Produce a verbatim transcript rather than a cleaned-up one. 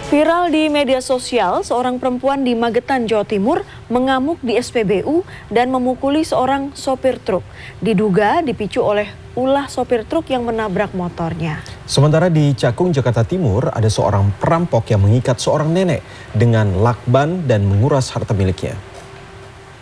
Viral di media sosial, seorang perempuan di Magetan, Jawa Timur mengamuk di S P B U dan memukuli seorang sopir truk. Diduga dipicu oleh ulah sopir truk yang menabrak motornya. Sementara di Cakung, Jakarta Timur, ada seorang perampok yang mengikat seorang nenek dengan lakban dan menguras harta miliknya.